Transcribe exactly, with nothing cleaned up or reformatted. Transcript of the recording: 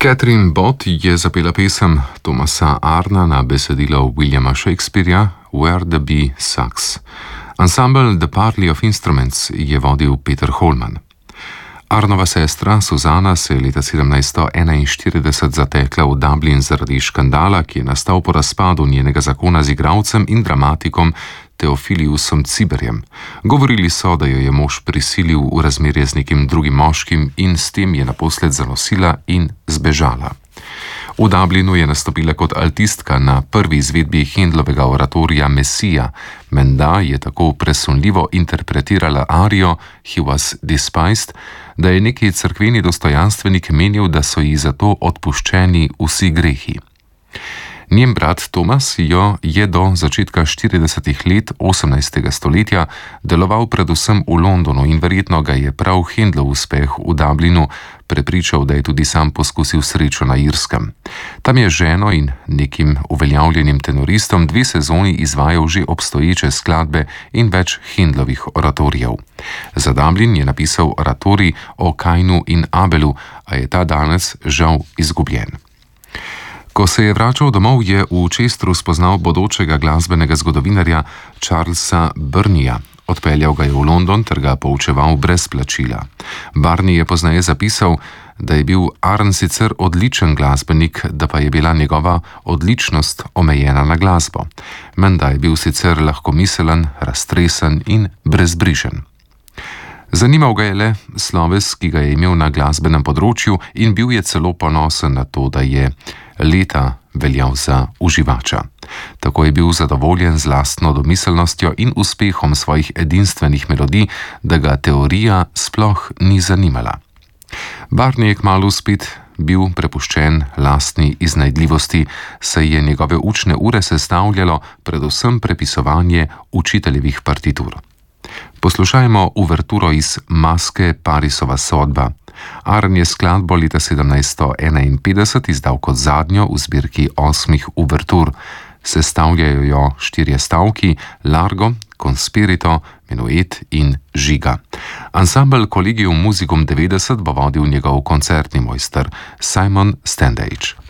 Catherine Bott je zapela pesem Thomasa Arna na besedilo Williama Shakespearea Where the Bee Sucks. Ansambel The Parley of Instruments je vodil Peter Holman. Arnova sestra Suzana se je leta sedemnajststo enainštirideset zatekla v Dublin zaradi škandala, ki je nastal po razpadu njenega zakona z igralcem in dramatikom Theophiliusom Ciberjem. Govorili so, da jo je mož prisilil v razmerje z nekim drugim moškim in s tem je naposled zanosila in zbežala. V Dublinu je nastopila kot altistka na prvi izvedbi Handlovega oratorija Mesija. Menda je tako presunljivo interpretirala arijo He was despised, da je neki cerkveni dostojanstvenik menil, da so ji zato odpuščeni vsi grehi. Njen brat Thomas jo je do začetka štiridesetih let osemnajstega stoletja deloval predvsem v Londonu in verjetno ga je prav Handlov uspeh v Dublinu prepričal, da je tudi sam poskusil srečo na Irskem. Tam je ženo in nekim uveljavljenim tenoristom dve sezoni izvajal že obstoječe skladbe in več Handlovih oratorijev. Za Dublin je napisal oratorij o Kainu in Abelu, a je ta danes žal izgubljen. Ko se je vračal domov, je v Chesteru spoznal bodočega glasbenega zgodovinarja Charlesa Burneyja. Odpeljal ga je v London ter ga poučeval brez plačila. Burney je pozneje zapisal, da je bil Arn sicer odličen glasbenik, da pa je bila njegova odličnost omejena na glasbo. Menda je bil sicer lahkomiselen, raztresen in brezbrižen. Zanimal ga je le sloves, ki ga je imel na glasbenem področju, in bil je celo ponosen na to, da je leta veljal za uživača. Tako je bil zadovoljen z lastno domiselnostjo in uspehom svojih edinstvenih melodij, da ga teorija sploh ni zanimala. Burney je kmalu spet bil prepuščen lastni iznajdljivosti, saj je njegove učne ure sestavljalo predvsem prepisovanje učiteljevih partitur. Poslušajmo uverturo iz Maske Parisova sodba. Arn je skladbo leta sedemnajststo enainpetdeset izdal kot zadnjo v zbirki osmih uvertur. Sestavljajo jo štirje stavki: Largo, Conspirito, Menuet in Žiga. Ansambel Collegium Musicum devetdeset bo vodil njegov koncertni mojster Simon Standage.